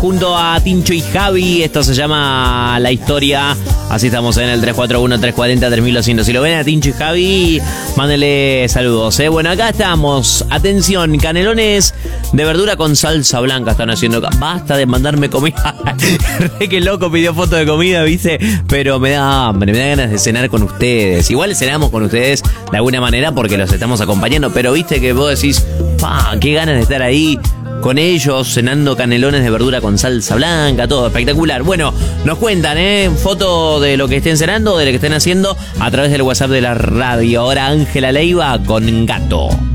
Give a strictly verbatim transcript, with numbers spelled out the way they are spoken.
junto a Tincho y Javi. Esto se llama La Historia. Así estamos en el tres cuatro uno, tres cuatro cero, tres mil doscientos. Si lo ven a Tincho y Javi, mándenle saludos, ¿eh? Bueno, acá estamos. Atención, canelones de verdura con salsa blanca están haciendo acá. Basta de mandarme comida. Re que loco pidió foto de comida, ¿viste? Pero me da hambre, me da ganas de cenar con ustedes. Igual cenamos con ustedes de alguna manera porque los estamos acompañando. Pero viste que vos decís, pa, qué ganas de estar ahí con ellos, cenando canelones de verdura con salsa blanca, todo espectacular. Bueno, nos cuentan, ¿eh? Foto de lo que estén cenando, de lo que estén haciendo a través del WhatsApp de la radio. Ahora Ángela Leiva con Gato.